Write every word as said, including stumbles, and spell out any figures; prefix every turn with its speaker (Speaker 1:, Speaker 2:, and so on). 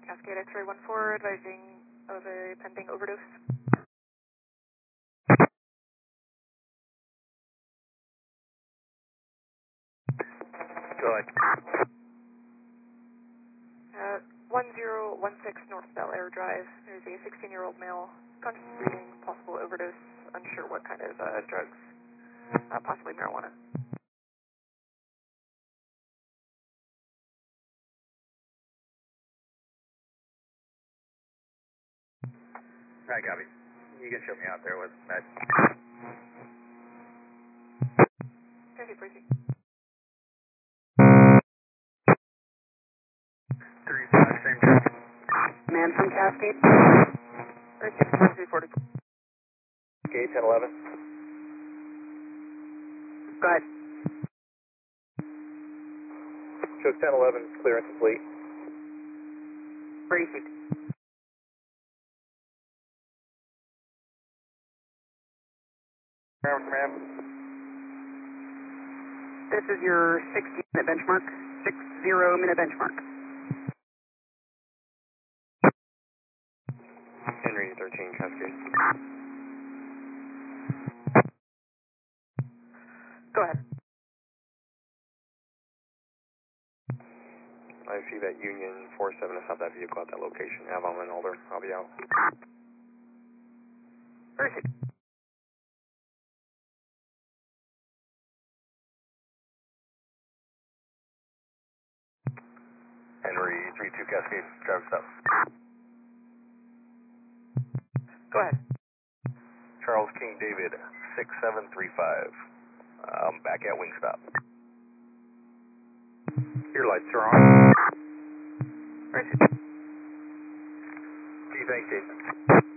Speaker 1: Cascade X-ray one four advising of a pending overdose.
Speaker 2: Go ahead.
Speaker 1: Uh, one zero one six North Bel Air Drive. There's a sixteen-year-old male, conscious breathing, possible overdose, unsure what kind of uh, drugs, uh, possibly marijuana.
Speaker 2: I copy. You can show me out there with med.
Speaker 1: Cascade, proceed.
Speaker 2: three five, same check.
Speaker 3: Man from Cascade.
Speaker 1: three forty-four.
Speaker 2: Gate ten eleven.
Speaker 3: Go ahead.
Speaker 2: Shows ten eleven, clearance complete.
Speaker 3: Received.
Speaker 2: Command.
Speaker 3: This is your sixty minute benchmark. sixty minute benchmark.
Speaker 2: Henry thirteen, Cascade.
Speaker 3: Go ahead.
Speaker 2: I see that Union four seven has stopped that vehicle at that location. Avon and Alder. I'll be out.
Speaker 3: Received.
Speaker 2: Henry three two, Cascade. Driver stop.
Speaker 1: Go ahead.
Speaker 2: Charles King David six seven three five. Um, back at Wingstop. Your lights are on.
Speaker 1: Received.
Speaker 2: Gee, thanks, Jason.